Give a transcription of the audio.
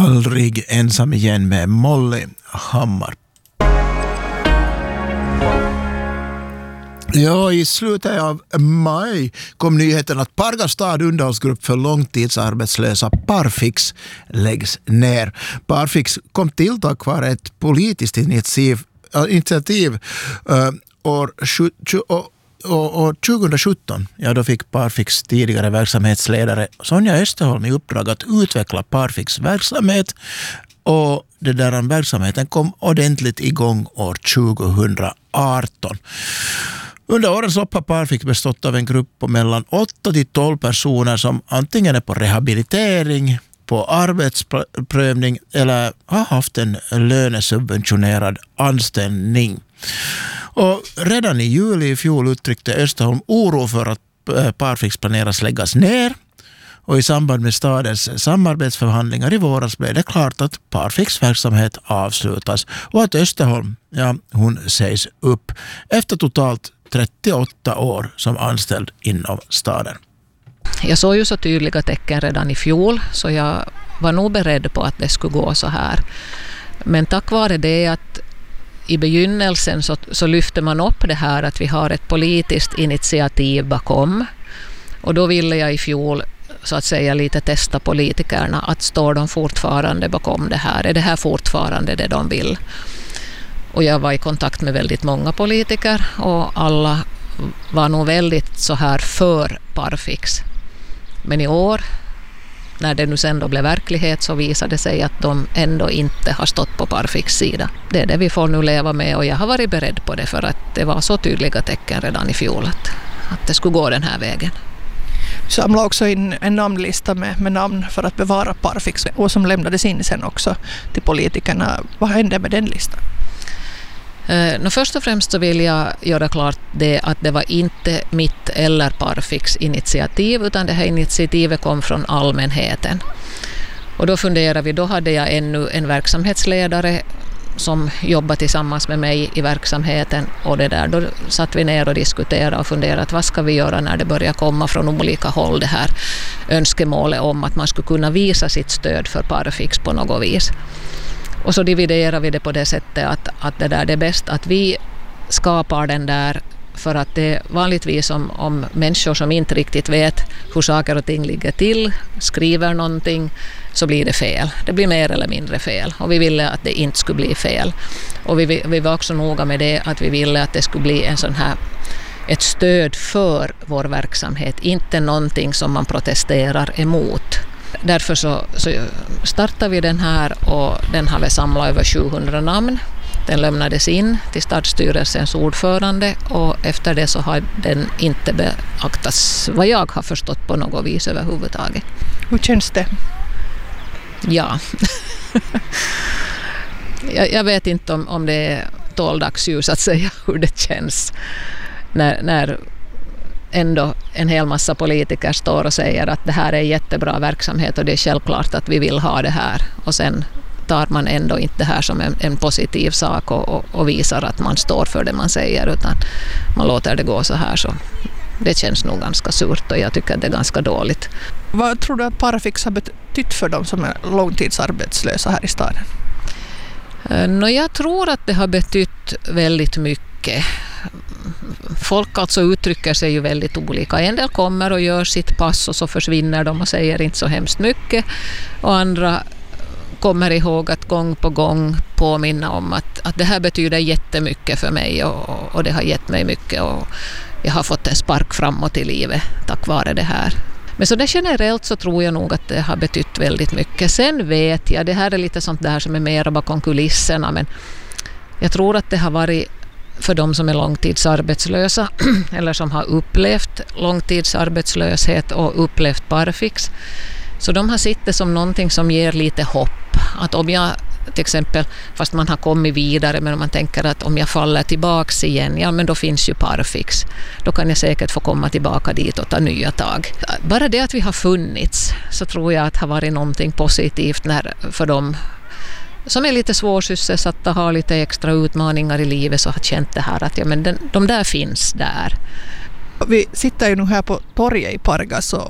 Aldrig ensam igen med Molly Hammar. Ja, i slutet av maj kom nyheten att Pargastad underhållsgrupp för långtidsarbetslösa Parfix läggs ner. Parfix kom till tack vare ett politiskt initiativ år 2017, då fick Parfix tidigare verksamhetsledare Sonja Österholm i uppdrag att utveckla Parfix verksamhet, och verksamheten kom ordentligt igång år 2018. Under årens lopp har Parfix bestått av en grupp på mellan 8 till 12 personer som antingen är på rehabilitering, på arbetsprövning eller har haft en lönesubventionerad anställning. Och redan i juli i fjol uttryckte Österholm oro för att Parfix planeras läggas ner, och i samband med stadens samarbetsförhandlingar i våras blev det klart att Parfix verksamhet avslutas och att Österholm, hon sägs upp efter totalt 38 år som anställd inom staden. Jag såg ju så tydliga tecken redan i fjol, så jag var nog beredd på att det skulle gå så här. Men tack vare det att i begynnelsen så lyfter man upp det här att vi har ett politiskt initiativ bakom. Och då ville jag i fjol så att säga lite testa politikerna, att står de fortfarande bakom det här? Är det här fortfarande det de vill? Och jag var i kontakt med väldigt många politiker och alla var nog väldigt så här för Parfix. Men i år, när det nu sen då blev verklighet, så visade det sig att de ändå inte har stått på Parfix sida. Det är det vi får nu leva med, och jag har varit beredd på det för att det var så tydliga tecken redan i fjol att det skulle gå den här vägen. Samla också in en namnlista med namn för att bevara Parfix, och som lämnades in sen också till politikerna. Vad hände med den listan? Först och främst så vill jag göra klart det att det var inte mitt eller Parfix initiativ, utan det här initiativet kom från allmänheten. Och då funderade vi, då hade jag ännu en verksamhetsledare som jobbar tillsammans med mig i verksamheten, och då satt vi ner och diskuterade och funderade att vad ska vi göra när det börjar komma från olika håll det här önskemålet om att man skulle kunna visa sitt stöd för Parfix på något vis. Och så dividerar vi det på det sättet att det är bäst att vi skapar den där, för att det vanligtvis om människor som inte riktigt vet hur saker och ting ligger till skriver någonting, så blir det fel. Det blir mer eller mindre fel, och vi ville att det inte skulle bli fel. Och vi var också noga med det att vi ville att det skulle bli en sån här ett stöd för vår verksamhet, inte någonting som man protesterar emot. Därför så startade vi den här, och den har vi samlat över 700 namn. Den lämnades in till stadsstyrelsens ordförande, och efter det så har den inte beaktats, vad jag har förstått, på något vis överhuvudtaget. Hur känns det? Ja, jag vet inte om det är tåldagsljus att säga hur det känns när ändå en hel massa politiker står och säger att det här är jättebra verksamhet och det är självklart att vi vill ha det här, och sen tar man ändå inte det här som en positiv sak och visar att man står för det man säger, utan man låter det gå så här. Så det känns nog ganska surt, och jag tycker att det är ganska dåligt. Vad tror du att Parfix har betytt för dem som är långtidsarbetslösa här i staden? Jag tror att det har betytt väldigt mycket. Folk alltså uttrycker sig ju väldigt olika. En del kommer och gör sitt pass och så försvinner de och säger inte så hemskt mycket, och andra kommer ihåg att gång på gång påminna om att det här betyder jättemycket för mig, och det har gett mig mycket, och jag har fått en spark framåt i livet tack vare det här. Men så det generellt så tror jag nog att det har betytt väldigt mycket. Sen vet jag, det här är lite sånt där som är mer bakom kulisserna, men jag tror att det har varit för de som är långtidsarbetslösa eller som har upplevt långtidsarbetslöshet och upplevt Parfix. Så de har sett det som någonting som ger lite hopp. Att om jag till exempel, fast man har kommit vidare, men om man tänker att om jag faller tillbaks igen, ja men då finns ju Parfix. Då kan jag säkert få komma tillbaka dit och ta nya tag. Bara det att vi har funnits, så tror jag att har varit någonting positivt för dem som är lite svårsysselsatta, har lite extra utmaningar i livet, så har känt det här att de där finns där. Vi sitter ju nu här på torget i Pargas